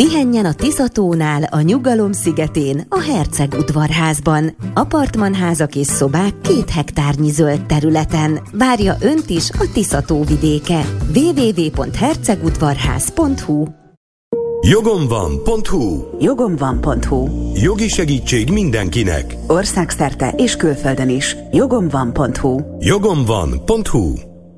Pihenjen a Tisza-tónál, a Nyugalom szigetén, a Herceg udvarházban. Apartmanházak és szobák 2 hektárnyi zöld területen. Várja önt is a Tisza-tó vidéke. www.hercegudvarház.hu. Jogomvan.hu. Jogomvan.hu. Jogi segítség mindenkinek. Országszerte és külföldön is. Jogomvan.hu. Jogomvan.hu.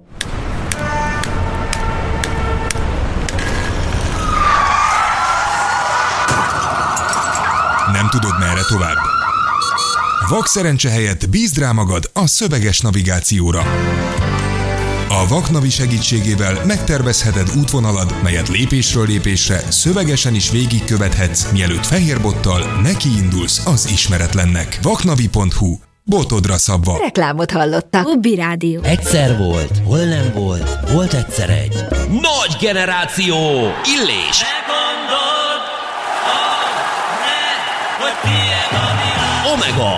Nem tudod, merre tovább? Vakszerencse helyett bízd rá magad a szöveges navigációra. A Vaknavi segítségével megtervezheted útvonalad, melyet lépésről lépésre szövegesen is végigkövethetsz, mielőtt fehérbottal nekiindulsz az ismeretlennek. Vaknavi.hu. Botodra szabva. Reklámot hallotta. Ubi Rádió. Egyszer volt, hol nem volt, volt egyszer egy nagy generáció. Illés. Omega,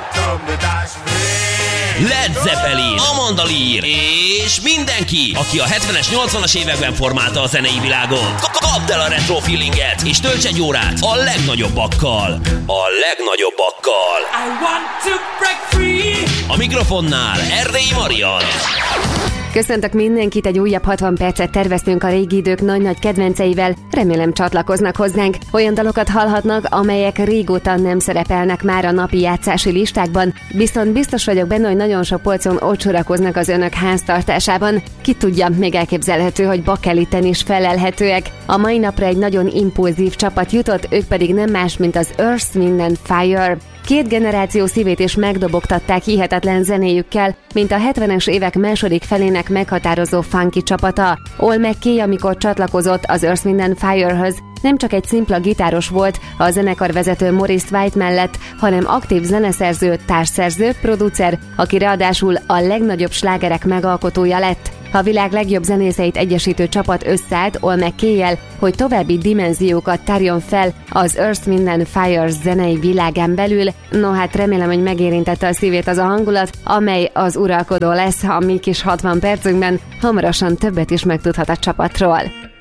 Led Zeppelin, Amanda Lear és mindenki, aki a 70-es, 80-as években formálta a zenei világot. Kapd el a retro feelinget és tölts egy órát a legnagyobbakkal. A legnagyobbakkal. I want to break free. A mikrofonnál Erdélyi Marian. Köszöntök mindenkit, egy újabb 60 percet terveztünk a régi idők nagy-nagy kedvenceivel. Remélem csatlakoznak hozzánk. Olyan dalokat hallhatnak, amelyek régóta nem szerepelnek már a napi játszási listákban, viszont biztos vagyok benne, hogy nagyon sok polcon ott sorakoznak az önök háztartásában. Ki tudja, még elképzelhető, hogy bakeliten is felelhetőek. A mai napra egy nagyon impulzív csapat jutott, ők pedig nem más, mint az Earth, Wind & Fire. 2 generáció szívét is megdobogtatták hihetetlen zenéjükkel, mint a 70-es évek második felének meghatározó funky csapata. Ol McKay, amikor csatlakozott az Earth, Wind & Fire-höz, nem csak egy szimpla gitáros volt a zenekarvezető Maurice White mellett, hanem aktív zeneszerző, társszerző, producer, aki ráadásul a legnagyobb slágerek megalkotója lett. A világ legjobb zenészeit egyesítő csapat összeállt Ol McKay-jel, hogy további dimenziókat tárjon fel az Earth, Wind & Fire zenei világán belül. No hát remélem, hogy megérintette a szívét az a hangulat, amely az uralkodó lesz a mi kis 60 percünkben. Hamarosan többet is megtudhat a csapatról.